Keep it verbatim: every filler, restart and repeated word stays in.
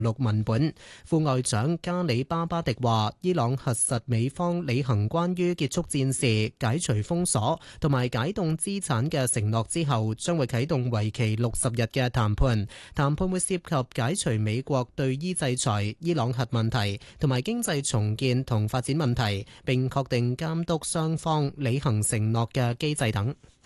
錄文本。副外長加里巴巴迪話，伊朗核實美方履行關於結束戰事、解除封鎖同埋解凍資產嘅承諾之後，將會啟動為期六十日嘅談判。談判會涉及解除美國對伊制裁、伊朗核問題同埋經濟重建同發展問題，並確定監督雙方履行承諾嘅機制等。